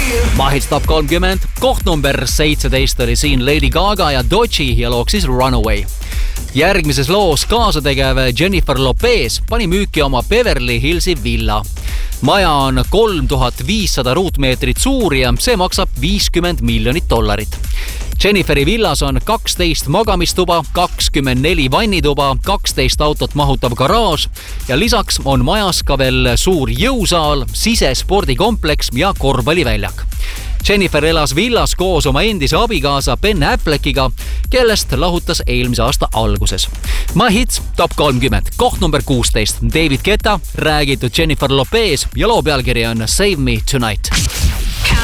Mahits Top 30, koht number 17 oli siin Lady Gaga ja Doechii ja looks siis Runaway. Järgmises loos kaasategev Jennifer Lopez pani müüki oma Beverly Hillsi villa. Maja on 3500 ruutmeetrit suur ja see maksab $50 miljonit. Jenniferi villas on 12 magamistuba, 24 vannituba, 12 autot mahutav garaaž ja lisaks on majas ka veel suur jõusaal, sisespordikompleks ja korvpalliväljak. Jennifer elas villas koos oma endise abikaasa Ben Affleckiga, kellest lahutas eelmise aasta alguses. My Hits Top 30, koht number 16, David Guetta, räägitud Jennifer Lopez ja loo pealkiri on Save Me Tonight.